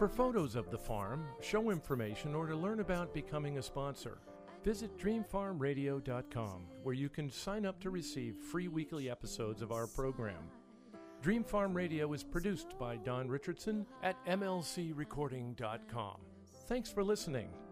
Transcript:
For photos of the farm, show information, or to learn about becoming a sponsor, visit dreamfarmradio.com, where you can sign up to receive free weekly episodes of our program. Dream Farm Radio is produced by Don Richardson at mlcrecording.com. Thanks for listening.